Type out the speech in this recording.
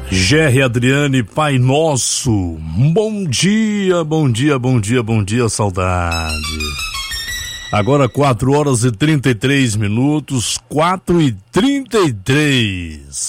Gerry Adriane, Pai Nosso, bom dia, bom dia, bom dia, bom dia, saudade. Agora 4 horas e 33 minutos, 4:33.